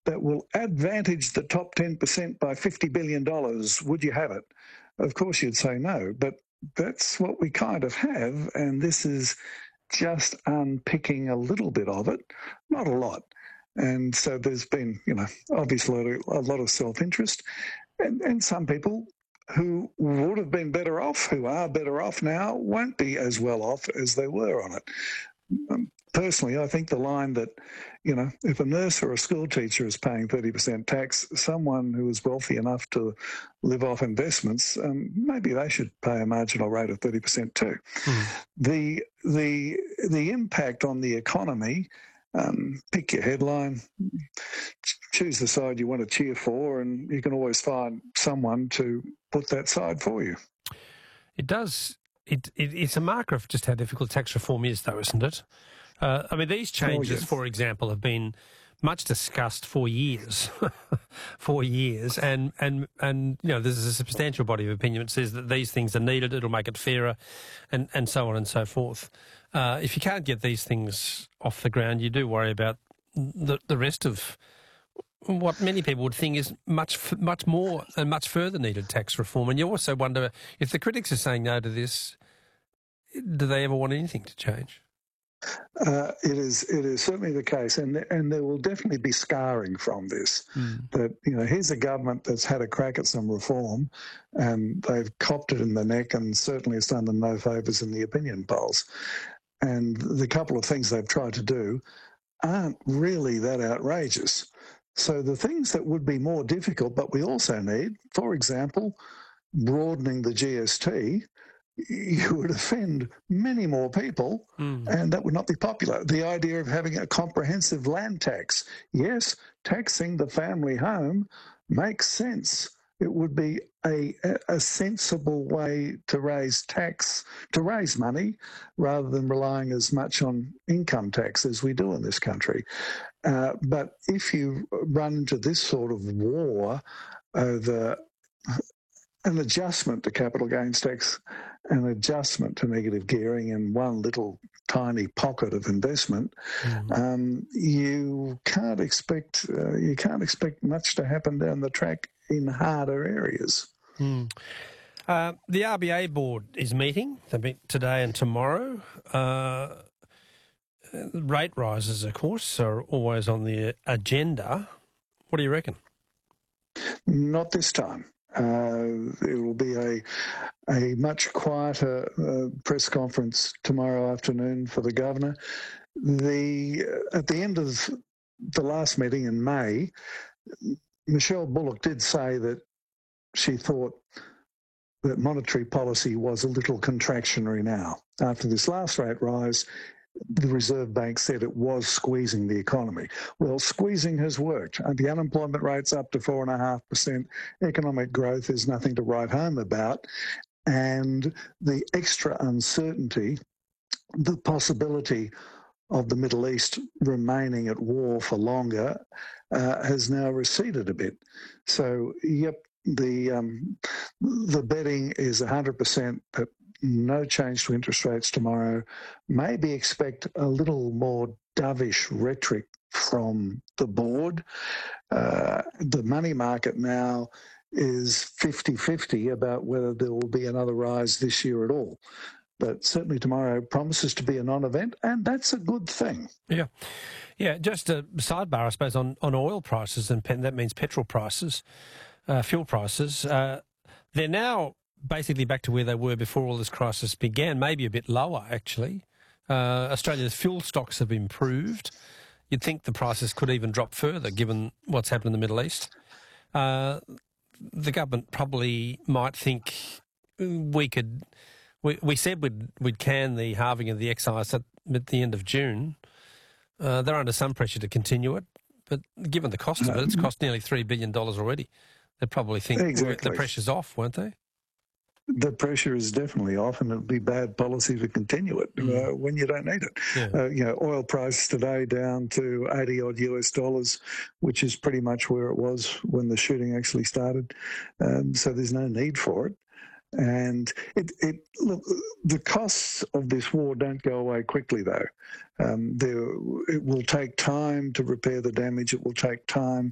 that will advantage the top 10% by $50 billion, would you have it? Of course you'd say no, but that's what we kind of have, and this is just unpicking a little bit of it, not a lot. And so there's been, obviously a lot of self-interest, and some people who would have been better off, who are better off now, won't be as well off as they were on it. Personally, I think the line that, if a nurse or a school teacher is paying 30% tax, someone who is wealthy enough to live off investments, maybe they should pay a marginal rate of 30% too. The impact on the economy, pick your headline, choose the side you want to cheer for, and you can always find someone to put that side for you. It does. It's a marker of just how difficult tax reform is, though, isn't it? These changes, for example, have been much discussed for years, and there's a substantial body of opinion that says that these things are needed. It'll make it fairer, and so on and so forth. If you can't get these things off the ground, you do worry about the rest of what many people would think is much more and much further needed tax reform. And you also wonder if the critics are saying no to this, do they ever want anything to change? It is certainly the case, and there will definitely be scarring from this. That here's a government that's had a crack at some reform, and they've copped it in the neck, and certainly it's done them no favours in the opinion polls. And the couple of things they've tried to do aren't really that outrageous. So the things that would be more difficult, but we also need, for example, broadening the GST, you would offend many more people, and that would not be popular. The idea of having a comprehensive land tax, yes, taxing the family home makes sense. It would be a sensible way to raise money, rather than relying as much on income tax as we do in this country. But if you run into this sort of war over an adjustment to capital gains tax, an adjustment to negative gearing in one little tiny pocket of investment, you can't expect much to happen down the track in harder areas. The RBA board is meeting. They meet today and tomorrow. Rate rises, of course, are always on the agenda. What do you reckon? Not this time. It will be a much quieter press conference tomorrow afternoon for the governor. At the end of the last meeting in May, Michelle Bullock did say that she thought that monetary policy was a little contractionary now. After this last rate rise, the Reserve Bank said it was squeezing the economy. Well, squeezing has worked. The unemployment rate's up to 4.5%. Economic growth is nothing to write home about. And the extra uncertainty, the possibility of the Middle East remaining at war for longer, has now receded a bit. So, yep, the betting is 100% that no change to interest rates tomorrow. Maybe expect a little more dovish rhetoric from the board. The money market now is 50-50 about whether there will be another rise this year at all. But certainly tomorrow promises to be a non-event, and that's a good thing. Yeah. Just a sidebar, I suppose, on oil prices, and that means petrol prices, fuel prices. They're now basically back to where they were before all this crisis began, maybe a bit lower, actually. Australia's fuel stocks have improved. You'd think the prices could even drop further, given what's happened in the Middle East. The government probably might think we said we'd can the halving of the excise at the end of June. They're under some pressure to continue it, but given the cost of it, it's cost nearly $3 billion already. They probably think the pressure's off, won't they? The pressure is definitely off, and it would be bad policy to continue it when you don't need it. Yeah. Oil price today down to $80 US, which is pretty much where it was when the shooting actually started. So there's no need for it. And look, the costs of this war don't go away quickly, though. It will take time to repair the damage. It will take time